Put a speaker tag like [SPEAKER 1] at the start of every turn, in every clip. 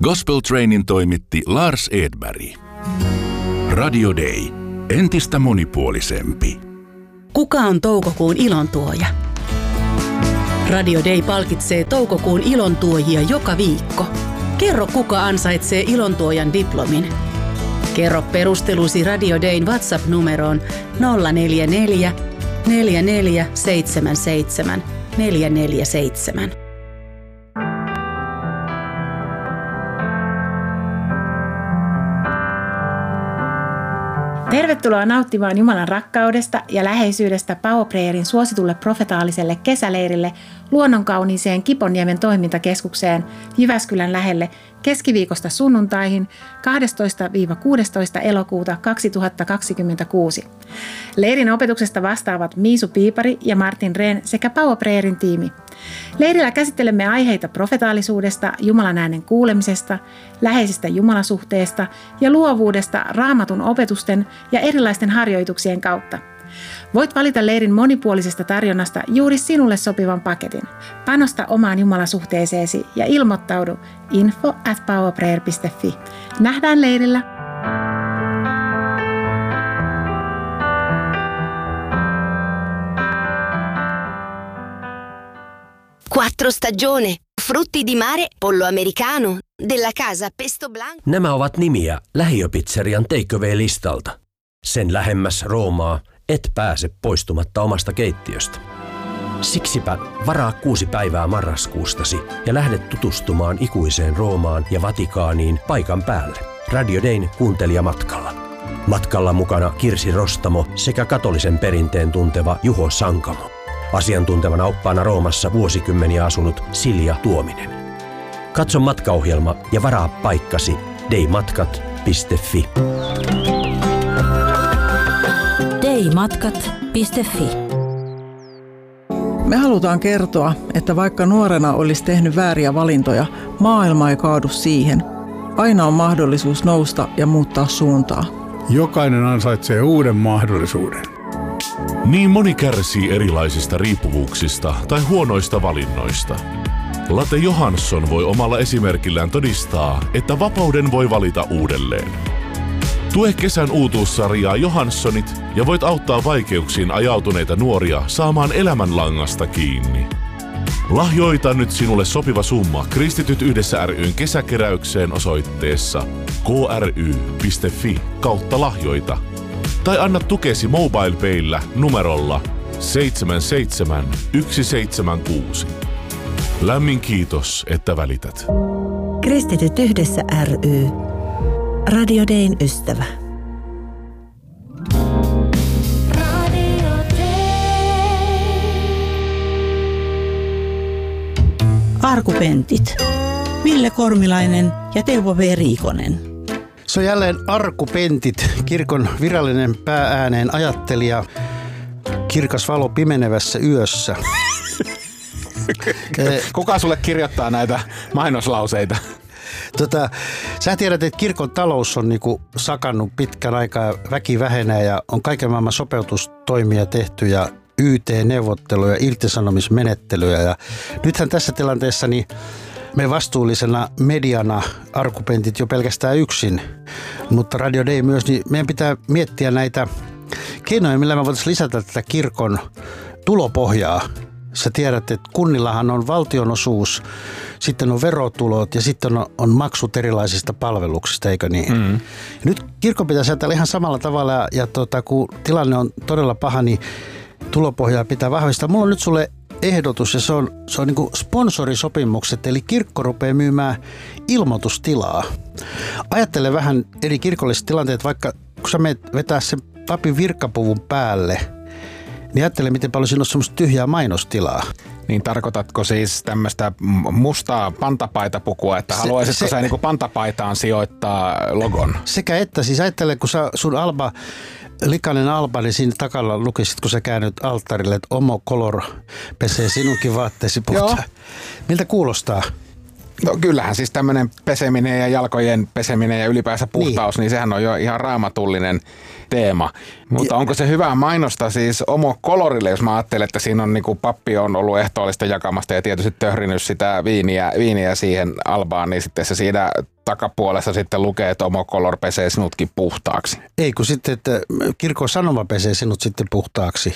[SPEAKER 1] Gospel Trainin toimitti Lars Edberg. Radio Day. Entistä monipuolisempi.
[SPEAKER 2] Kuka on toukokuun ilontuoja? Radio Day palkitsee toukokuun ilontuojia joka viikko. Kerro, kuka ansaitsee ilontuojan diplomin. Kerro perustelusi Radio Dayn WhatsApp-numeroon 044 4477 447.
[SPEAKER 3] Tervetuloa nauttimaan Jumalan rakkaudesta ja läheisyydestä Power Prayerin suositulle profetaaliselle kesäleirille luonnonkauniiseen Kiponniemen toimintakeskukseen Jyväskylän lähelle keskiviikosta sunnuntaihin 12-16 elokuuta 2026. Leirin opetuksesta vastaavat Miisu Piipari ja Martin Rehn sekä Power Prayerin tiimi. Leirillä käsittelemme aiheita profetaalisuudesta, Jumalan äänen kuulemisesta, läheisistä jumalasuhteesta ja luovuudesta Raamatun opetusten ja erilaisten harjoituksien kautta. Voit valita leirin monipuolisesta tarjonnasta juuri sinulle sopivan paketin. Panosta omaan jumalasuhteeseesi ja ilmoittaudu info@powerprayer.fi. Nähdään leirillä!
[SPEAKER 4] Quattro stagione, frutti di mare, pollo americano, della casa pesto blanco.
[SPEAKER 5] Nämä ovat nimiä lähiöpizzerian take-away-listalta. Sen lähemmäs Roomaa et pääse poistumatta omasta keittiöstä. Siksipä varaa 6 päivää marraskuustasi ja lähde tutustumaan ikuiseen Roomaan ja Vatikaaniin paikan päälle. Radio Dayn kuuntelijamatkalla. Matkalla mukana Kirsi Rostamo sekä katolisen perinteen tunteva Juho Sankamo. Asiantuntevana oppaana Roomassa vuosikymmeniä asunut Silja Tuominen. Katso matkaohjelma ja varaa paikkasi daymatkat.fi.
[SPEAKER 6] daymatkat.fi.
[SPEAKER 7] Me halutaan kertoa, että vaikka nuorena olisi tehnyt vääriä valintoja, maailma ei kaadu siihen. Aina on mahdollisuus nousta ja muuttaa suuntaa.
[SPEAKER 8] Jokainen ansaitsee uuden mahdollisuuden.
[SPEAKER 1] Niin moni kärsii erilaisista riippuvuuksista tai huonoista valinnoista. Late Johansson voi omalla esimerkillään todistaa, että vapauden voi valita uudelleen. Tue kesän uutuussarjaa Johanssonit ja voit auttaa vaikeuksiin ajautuneita nuoria saamaan elämänlangasta kiinni. Lahjoita nyt sinulle sopiva summa Kristityt yhdessä ryn kesäkeräykseen osoitteessa kry.fi/lahjoita. Tai anna tukesi MobilePayllä numerolla 77176. Lämmin kiitos, että välität.
[SPEAKER 6] Kristityt yhdessä ry. Radio Dayn ystävä.
[SPEAKER 2] Arkupentit. Ville Kormilainen ja Teuvo V. Riikonen.
[SPEAKER 9] Se on jälleen Arkupentit, kirkon virallinen pääääneen ajattelija, kirkas valo pimenevässä yössä.
[SPEAKER 10] Kuka sulle kirjoittaa näitä mainoslauseita?
[SPEAKER 9] Sä tiedät, että kirkon talous on niinku sakannut pitkän aikaa, väki vähenee ja on kaiken maailman sopeutustoimia tehty ja YT-neuvotteluja, irtisanomismenettelyjä. Ja nythän tässä tilanteessa niin me vastuullisena mediana Arkupentit jo pelkästään yksin, mutta Radio Day myös, niin meidän pitää miettiä näitä keinoja, millä me voitaisiin lisätä tätä kirkon tulopohjaa. Sä tiedät, että kunnillahan on valtionosuus, sitten on verotulot ja sitten on maksut erilaisista palveluksista, eikö niin? Mm. Nyt kirkko pitäisi ajatella ihan samalla tavalla ja kun tilanne on todella paha, niin tulopohjaa pitää vahvistaa. Mulla on nyt sulle ehdotus ja se on niin kuin sponsorisopimukset, eli kirkko rupeaa myymään ilmoitustilaa. Ajattele vähän eri kirkolliset tilanteet, vaikka kun sä menet vetää sen papin virkkapuvun päälle, niin ajattele, miten paljon siinä on semmoista tyhjää mainostilaa.
[SPEAKER 10] Niin tarkoitatko siis tämmöistä mustaa pantapaitapukua, että haluaisitko sä niinku pantapaitaan sijoittaa logon?
[SPEAKER 9] Sekä että, siis ajattele, kun sun likainen alba, niin siinä takalla lukisit, kun sä käännyt alttarille, että Omo Color pesee sinunkin vaatteesi puhtaan. Miltä kuulostaa?
[SPEAKER 10] No kyllähän siis tämmöinen peseminen ja jalkojen peseminen ja ylipäänsä puhtaus, niin sehän on jo ihan raamatullinen teema. Mutta onko se hyvä mainosta siis Omo Colorille, jos mä ajattelen, että siinä on niinku pappi on ollut ehtoollista jakamasta ja tietysti töhrinyt sitä viiniä siihen albaan, niin sitten se siinä takapuolessa sitten lukee, että Omocolor pesee sinutkin puhtaaksi.
[SPEAKER 9] Ei, kun sitten, että kirkon sanoma pesee sinut sitten puhtaaksi.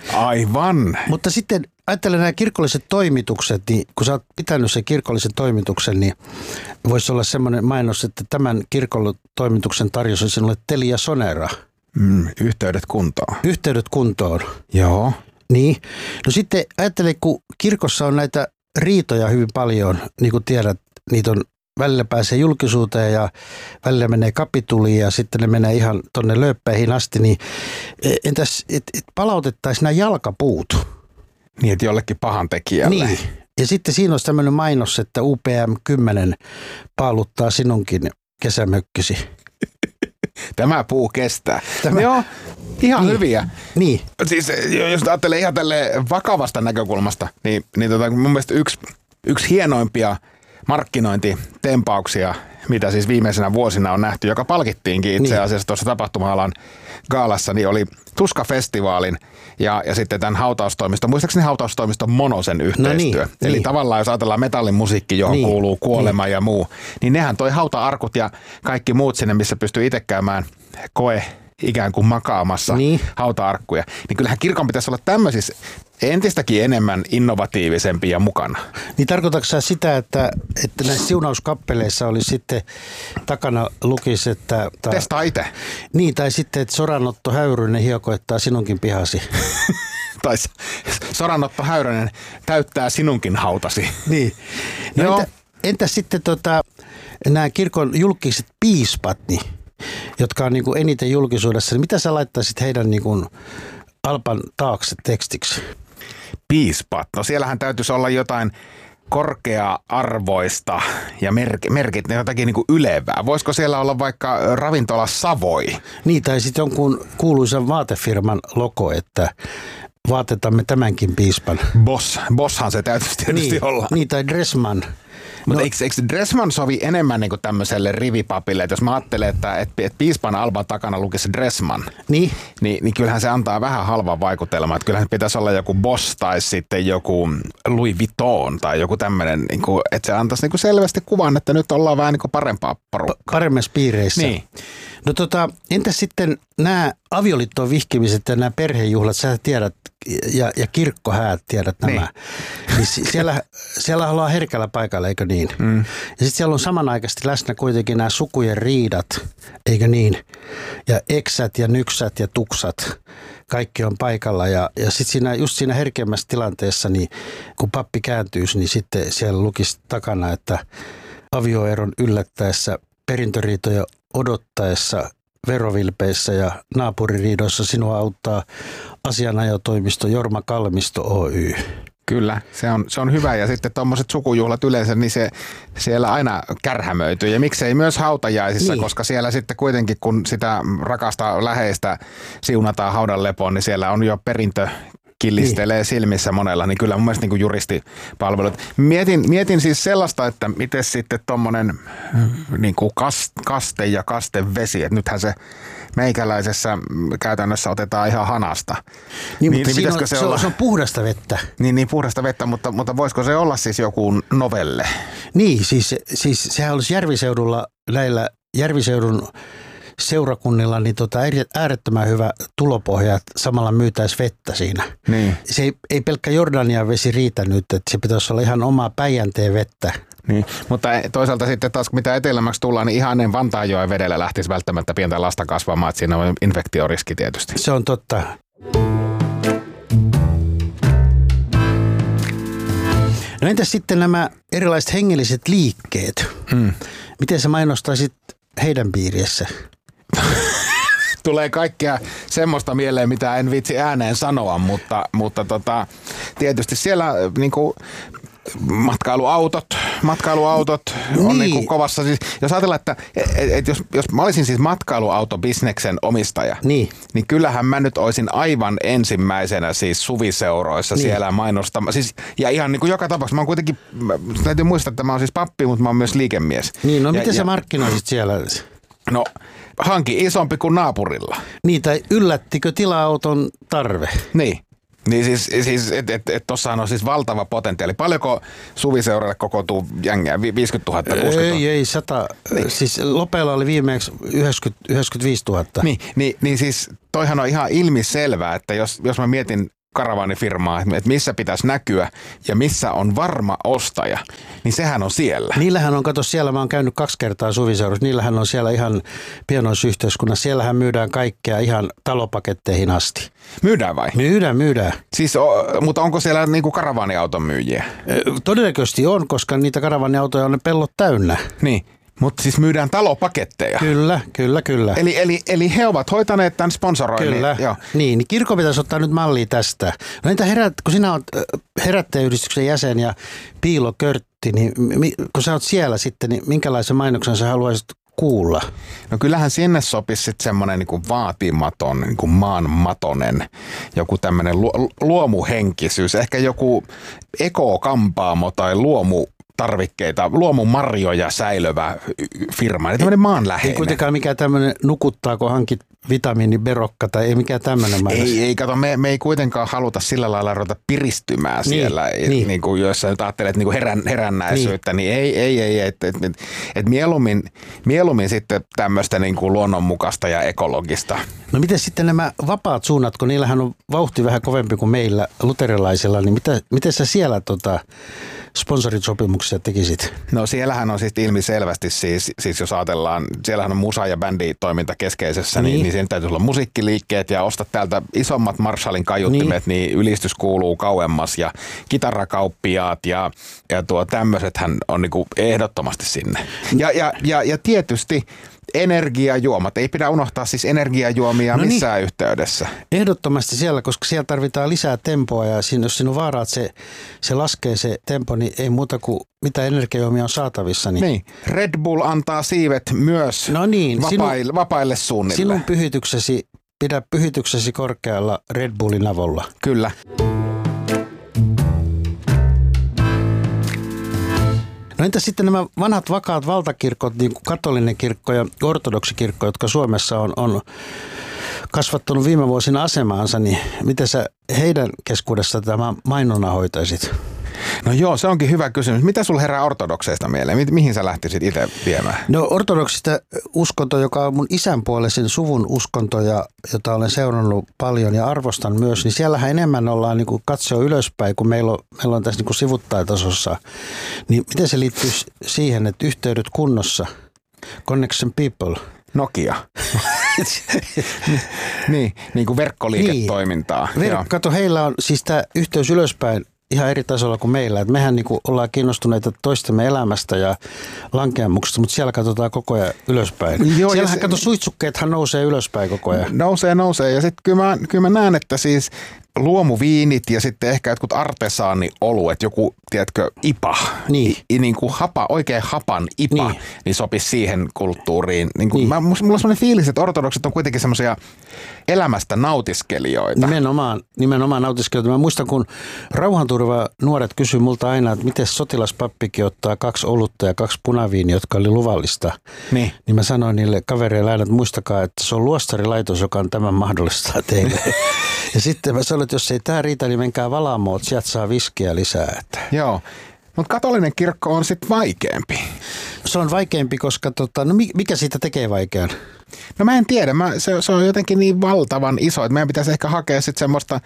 [SPEAKER 10] Aivan.
[SPEAKER 9] Mutta sitten ajattelen nämä kirkolliset toimitukset, niin kun sä oot pitänyt sen kirkollisen toimituksen, niin voisi olla semmoinen mainos, että tämän kirkollistoimituksen tarjosi sinulle Telia Sonera.
[SPEAKER 10] Yhteydet kuntoon.
[SPEAKER 9] Yhteydet kuntoon.
[SPEAKER 10] Joo.
[SPEAKER 9] Niin. No sitten ajattelen, kun kirkossa on näitä riitoja hyvin paljon, niin kuin tiedät, niitä on välillä pääsee julkisuuteen ja välillä menee kapituliin ja sitten ne menee ihan tonne lööppäihin asti, niin entäs palautettaisiin nämä jalkapuut?
[SPEAKER 10] Niin, että jollekin pahan tekijälle.
[SPEAKER 9] Niin. Ja sitten siinä olisi tämmöinen mainos, että UPM 10 paaluttaa sinunkin kesämökkisi.
[SPEAKER 10] Tämä puu kestää. Joo, ihan hyviä.
[SPEAKER 9] Niin.
[SPEAKER 10] Siis jos ajattelee ihan tälleen vakavasta näkökulmasta, niin mun mielestä yksi hienoimpia markkinointitempauksia, mitä siis viimeisenä vuosina on nähty, joka palkittiinkin itse asiassa tuossa tapahtuma-alan gaalassa, niin oli Tuska-festivaalin ja sitten tämän hautaustoimiston, muistaakseni hautaustoimiston Monosen yhteistyö. No niin, eli tavallaan jos ajatellaan metallin musiikki, johon kuuluu kuolema ja muu, niin nehän toi hauta-arkut ja kaikki muut sinne, missä pystyy itse käymään ikään kuin makaamassa hauta-arkkuja. Niin kyllähän kirkon pitäisi olla tämmöisissä entistäkin enemmän innovatiivisempia mukana.
[SPEAKER 9] Niin tarkoitatko sä sitä, että näissä siunauskappeleissa oli sitten takana lukisi, että...
[SPEAKER 10] Testaa itse.
[SPEAKER 9] Niin, tai sitten, että Soranotto Häyrynen hiekoittaa sinunkin pihasi.
[SPEAKER 10] Tai Soranotto Häyrynen täyttää sinunkin hautasi.
[SPEAKER 9] Niin. No entä sitten nämä kirkon julkiset piispat, niin, jotka on niin kuin eniten julkisuudessa, niin mitä sä laittaisit heidän niin kuin alpan taakse tekstiksi?
[SPEAKER 10] Piispat. No siellähän täytyisi olla jotain korkea-arvoista ja merkit, jotakin niin kuin ylevää. Voisiko siellä olla vaikka ravintola Savoi?
[SPEAKER 9] Niin, tai sitten jonkun kuuluisan vaatefirman logo, että vaatetamme tämänkin piispan.
[SPEAKER 10] Bosshan se täytyisi tietysti olla.
[SPEAKER 9] Niin, tai Dressman.
[SPEAKER 10] Mutta eikö Dressman sovi enemmän niin kuin tämmöiselle rivipapille? Että jos mä ajattelen, että piispan alban takana lukisi Dressman, niin kyllähän se antaa vähän halvan vaikutelmaa. Että kyllähän pitäisi olla joku Boss tai sitten joku Louis Vuitton tai joku tämmöinen, niin kuin, että se antaisi niin kuin selvästi kuvan, että nyt ollaan vähän niin kuin parempaa porukkaa.
[SPEAKER 9] Paremmassa piireissä.
[SPEAKER 10] Niin.
[SPEAKER 9] No entäs sitten nämä avioliittoon vihkimiset ja nämä perhejuhlat, sä tiedät, ja kirkkohäät tiedät nämä. Niin siellä ollaan herkällä paikalla, eikö niin? Ja sitten siellä on samanaikaisesti läsnä kuitenkin nämä sukujen riidat, eikö niin? Ja eksät ja nyksät ja tuksat, kaikki on paikalla. Ja sitten just siinä herkemmässä tilanteessa, niin kun pappi kääntyisi, niin sitten siellä lukisi takana, että avioeron yllättäessä, perintöriitoja odottaessa, verovilpeissä ja naapuririidoissa sinua auttaa asianajotoimisto Jorma Kalmisto Oy.
[SPEAKER 10] Kyllä, se on hyvä ja sitten tuommoiset sukujuhlat yleensä, niin se siellä aina kärhämöityy ja miksei myös hautajaisissa, koska siellä sitten kuitenkin kun sitä rakasta läheistä siunataan haudan lepoon, niin siellä on jo perintö killistelee silmissä monella, niin kyllä mun mielestä niin kuin juristipalvelut. Mietin siis sellaista, että miten sitten tommonen niin kuin kaste ja kastevesi, että nythän se meikäläisessä käytännössä otetaan ihan hanasta.
[SPEAKER 9] Niin mutta se on puhdasta vettä.
[SPEAKER 10] Niin puhdasta vettä, mutta voisiko se olla siis joku novelle?
[SPEAKER 9] Niin, siis sehän olisi Järviseudulla näillä Järviseudun seurakunnilla niin äärettömän hyvä tulopohja, että samalla myytäisi vettä siinä.
[SPEAKER 10] Niin.
[SPEAKER 9] Se ei pelkkä Jordanian vesi riitä nyt, että se pitäisi olla ihan omaa Päijänteen vettä.
[SPEAKER 10] Niin, mutta toisaalta sitten taas mitä etelämäksi tullaan, niin ihan ennen Vantaanjoen vedellä lähtisi välttämättä pientä lasta kasvamaan, että siinä on infektioriski tietysti.
[SPEAKER 9] Se on totta. No entäs sitten nämä erilaiset hengelliset liikkeet? Miten sä mainostaisit heidän piirissä?
[SPEAKER 10] Tulee kaikkea semmoista mieleen, mitä en viitsi ääneen sanoa, mutta tietysti siellä niinku matkailuautot on niinku kovassa. Siis, jos ajatellaan, että jos mä olisin siis matkailuautobisneksen omistaja, niin kyllähän mä nyt olisin aivan ensimmäisenä siis suviseuroissa siellä mainostama. Siis, ja ihan niin kuin joka tapauksessa, mä oon kuitenkin, täytyy muistaa, että mä oon siis pappi, mutta mä oon myös liikemies.
[SPEAKER 9] Niin, no miten sä markkinoisit siellä?
[SPEAKER 10] No, hanki isompi kuin naapurilla.
[SPEAKER 9] Niin, tai yllättikö tila-auton tarve?
[SPEAKER 10] Niin. Niin siis tossahan on siis valtava potentiaali. Paljonko suviseuralle kokoontuu jängeä? 50 000, 60 000?
[SPEAKER 9] Ei, 100. Niin. Siis Lopeella oli viimeksi 95 000.
[SPEAKER 10] Niin siis toihan on ihan ilmiselvää, että jos mä mietin karavaanifirmaa, että missä pitäisi näkyä ja missä on varma ostaja, niin sehän on siellä.
[SPEAKER 9] Niillähän on, kato siellä, mä oon käynyt 2 kertaa suviseurassa, niillähän on siellä ihan pienoisyhteiskunnassa, siellähän myydään kaikkea ihan talopaketteihin asti.
[SPEAKER 10] Myydään vai?
[SPEAKER 9] Myydään.
[SPEAKER 10] Siis, mutta onko siellä niinku karavaaniauton myyjiä?
[SPEAKER 9] Todennäköisesti on, koska niitä karavaaniautoja on ne pellot täynnä.
[SPEAKER 10] Niin. Mutta siis myydään talopaketteja.
[SPEAKER 9] Kyllä.
[SPEAKER 10] Eli he ovat hoitaneet tämän sponsoroinnin.
[SPEAKER 9] Kyllä. Joo. Niin kirkko pitäisi ottaa nyt mallia tästä. No entä kun sinä olet herättäjäyhdistyksen jäsen ja piilokörtti, niin kun sä oot siellä sitten, niin minkälaisen mainoksen sä haluaisit kuulla?
[SPEAKER 10] No kyllähän sinne sopisi sitten semmoinen niinku vaatimaton, niinku maanmatonen, joku tämmöinen luomuhenkisyys, ehkä joku ekokampaamo tai luomutarvikkeita, luomumarjoja säilövä firma, eli tämmöinen maanläheinen.
[SPEAKER 9] Ei kuitenkaan mikään tämmöinen nukuttaako hankit vitamiiniberokka tai ei mikään tämmöinen mainos.
[SPEAKER 10] Ei kato, me ei kuitenkaan haluta sillä lailla ruveta piristymään siellä, niin kuin jos sä nyt ajattelet niin kuin herännäisyyttä, niin ei, että mieluummin sitten tämmöistä niin kuin luonnonmukaista ja ekologista.
[SPEAKER 9] No miten sitten nämä vapaat suunnat, kun niillähän on vauhti vähän kovempi kuin meillä luterilaisilla, niin miten sä siellä sponsorisopimuksia tekisit?
[SPEAKER 10] No siellähän on siis ilmiselvästi siis jos ajatellaan, siellähän on musa- ja bänditoiminta keskeisessä, niin siinä täytyy olla musiikkiliikkeet ja ostaa täältä isommat Marshallin kaiuttimet, niin ylistys kuuluu kauemmas ja kitarakauppiaat ja tämmöisethän on niinku ehdottomasti sinne. Ja tietysti energiajuomat. Ei pidä unohtaa siis energiajuomia missään yhteydessä.
[SPEAKER 9] Ehdottomasti siellä, koska siellä tarvitaan lisää tempoa ja jos sinun vaaraa, että se laskee se tempo, niin ei muuta kuin mitä energiajuomia on saatavissa.
[SPEAKER 10] Niin. Red Bull antaa siivet myös vapaille suunnille.
[SPEAKER 9] Sinun pidä pyhityksesi korkealla Red Bullin avulla.
[SPEAKER 10] Kyllä.
[SPEAKER 9] No entä sitten nämä vanhat vakaat valtakirkot, niin kuin katolinen kirkko ja ortodoksikirkko, jotka Suomessa on kasvattanut viime vuosina asemaansa, niin miten sä heidän keskuudessa tämä mainonnan hoitaisit?
[SPEAKER 10] No joo, se onkin hyvä kysymys. Mitä sulla herää ortodokseista mieleen? Mihin sä lähtisit itse viemään?
[SPEAKER 9] No ortodoksista uskonto, joka on mun isänpuolisen suvun uskonto, jota olen seurannut paljon ja arvostan myös, niin siellähän enemmän ollaan niin kuin katsoa ylöspäin, kun meillä on tässä niin kuin sivuttajatasossa. Niin miten se liittyy siihen, että yhteydet kunnossa? Connection people.
[SPEAKER 10] Nokia. niin kuin verkkoliiketoimintaa.
[SPEAKER 9] Kato, heillä on siis tämä yhteys ylöspäin ihan eri tasolla kuin meillä. Et mehän niinku ollaan kiinnostuneita toistemme elämästä ja lankeamuksesta, mutta siellä katsotaan koko ajan ylöspäin. Joo, siellähän suitsukkeethan nousee ylöspäin koko ajan.
[SPEAKER 10] Nousee. Ja sitten kyllä mä näen, että siis luomuviinit ja sitten ehkä jotkut artesaanioluet, joku, tiedätkö, IPA, niin kuin oikein hapan IPA, niin sopisi siihen kulttuuriin. Mulla on sellainen fiilis, että ortodokset on kuitenkin semmoisia elämästä nautiskelijoita.
[SPEAKER 9] Nimenomaan nautiskelijoita. Mä muistan, kun rauhanturva nuoret kysyi multa aina, että miten sotilaspappikin ottaa 2 olutta ja 2 punaviiniä, jotka oli luvallista. Niin mä sanoin niille kavereille aina, että muistakaa, että se on luostarilaitos, joka on tämän mahdollistaa teille. Ja sitten mä sanoin, että jos ei tämä riitä, niin menkää Valaamoon, sieltä saa viskiä lisää. Että.
[SPEAKER 10] Joo, mutta katolinen kirkko on sitten vaikeampi.
[SPEAKER 9] Se on vaikeampi, koska mikä siitä tekee vaikean?
[SPEAKER 10] No mä en tiedä, se on jotenkin niin valtavan iso, että meidän pitäisi ehkä hakea sitten semmoista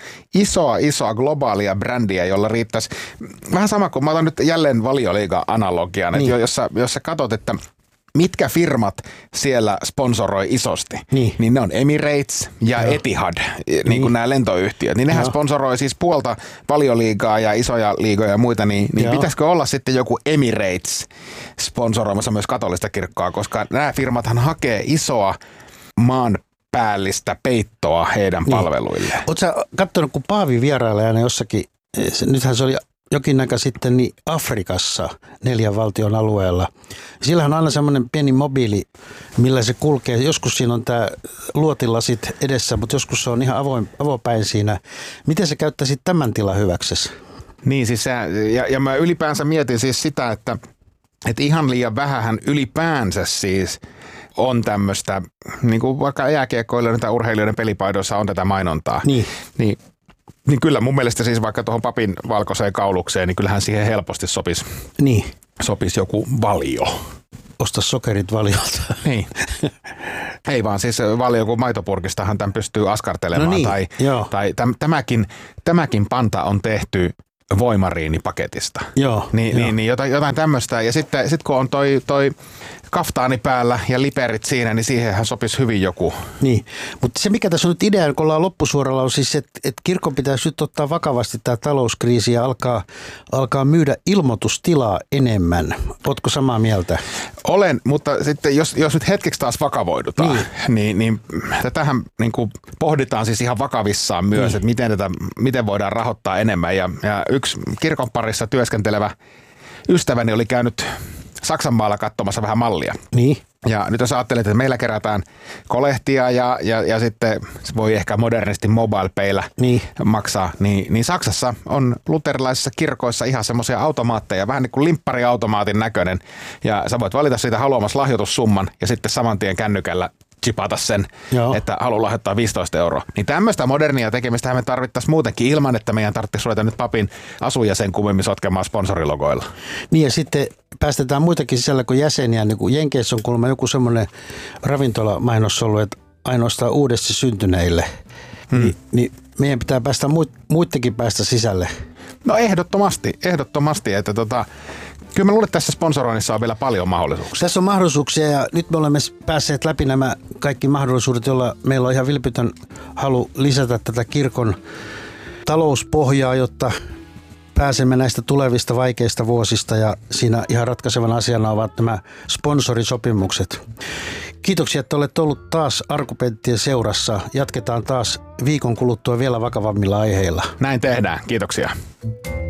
[SPEAKER 10] isoa globaalia brändiä, jolla riittäisi. Vähän sama kuin mä otan nyt jälleen Valioliiga-analogian, että jos sä katot, että mitkä firmat siellä sponsoroi isosti, niin ne on Emirates ja Etihad, niin kuin nämä lentoyhtiöt. Niin nehän sponsoroi siis puolta Valioliigaa ja isoja liigoja ja muita, niin pitäisikö olla sitten joku Emirates sponsoroimassa myös katolista kirkkoa, koska nämä firmathan hakee isoa maanpäällistä peittoa heidän palveluille.
[SPEAKER 9] Oletko sä katsonut, kun Paavi vierailee aina jossakin, nythän se oli jokin aika sitten niin Afrikassa 4 valtion alueella. Sillähän on aina semmoinen pieni mobiili, millä se kulkee. Joskus siinä on tämä luotilasit edessä, mutta joskus se on ihan avopäin siinä. Miten sä käyttäisit tämän tilan hyväksesi?
[SPEAKER 10] Niin siis ja mä ylipäänsä mietin siis sitä, että ihan liian vähähän ylipäänsä siis on tämmöistä, niin kuin vaikka jääkiekkoilijoiden tai urheilijoiden pelipaidoissa on tätä mainontaa. Niin Niin kyllä mun mielestä siis vaikka tuohon papin valkoiseen kaulukseen, niin kyllähän siihen helposti sopisi joku valio.
[SPEAKER 9] Osta sokerit valiolta.
[SPEAKER 10] Niin. Ei vaan siis valio, kun maitopurkistahan tämän pystyy askartelemaan.
[SPEAKER 9] No niin,
[SPEAKER 10] tai tämäkin panta on tehty voimariinipaketista.
[SPEAKER 9] Joo.
[SPEAKER 10] Niin jotain tämmöistä. Ja sitten kun on toi kaftaani päällä ja liperit siinä, niin siihenhän sopisi hyvin joku.
[SPEAKER 9] Niin, mutta se mikä tässä on nyt idea, kun ollaan loppusuoralla, on siis, että kirkon pitäisi nyt ottaa vakavasti tämä talouskriisi ja alkaa myydä ilmoitustilaa enemmän. Ootko samaa mieltä?
[SPEAKER 10] Olen, mutta sitten jos nyt hetkeksi taas vakavoidutaan, niin tätähän niin kuin pohditaan siis ihan vakavissaan myös, että miten voidaan rahoittaa enemmän. Ja yksi kirkon parissa työskentelevä ystäväni oli käynyt Saksanmaalla katsomassa vähän mallia.
[SPEAKER 9] Niin.
[SPEAKER 10] Ja nyt jos ajattelet, että meillä kerätään kolehtia ja sitten se voi ehkä modernisti MobilePaylla maksaa, niin Saksassa on luterilaisissa kirkoissa ihan semmoisia automaatteja, vähän niin kuin limppariautomaatin näköinen. Ja sä voit valita siitä haluamassa lahjoitussumman ja sitten saman tien kännykällä chipata sen, että haluaa lahjoittaa 15 €. Niin tämmöistä modernia tekemistä me tarvittaisiin muutenkin ilman, että meidän tarvitsisi ruveta nyt papin asuja sen kummemmin sotkemaan sponsorilogoilla.
[SPEAKER 9] Niin ja sitten päästetään muitakin sisällä kuin jäseniä. Niin kuin Jenkeissä on kuulemma joku semmoinen ravintolamainos ollut, että ainoastaan uudesti syntyneille. Niin meidän pitää päästä muittenkin päästä sisälle.
[SPEAKER 10] No ehdottomasti, että kyllä mä luulen, että tässä sponsoroinnissa on vielä paljon mahdollisuuksia.
[SPEAKER 9] Tässä on mahdollisuuksia ja nyt me olemme päässeet läpi nämä kaikki mahdollisuudet, joilla meillä on ihan vilpitön halu lisätä tätä kirkon talouspohjaa, jotta pääsemme näistä tulevista vaikeista vuosista ja siinä ihan ratkaisevan asiana ovat nämä sponsorisopimukset. Kiitoksia, että olette ollut taas Arkupenttien seurassa. Jatketaan taas viikon kuluttua vielä vakavammilla aiheilla.
[SPEAKER 10] Näin tehdään. Kiitoksia.